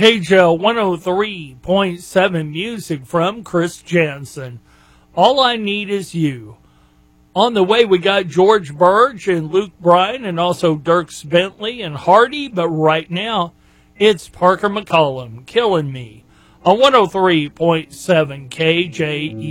KJL 103.7 music from Chris Jansen. All I Need Is You. On the way, we got George Burge and Luke Bryan and also Dierks Bentley and Hardy. But right now, it's Parker McCollum, Killing Me, on 103.7 KJE.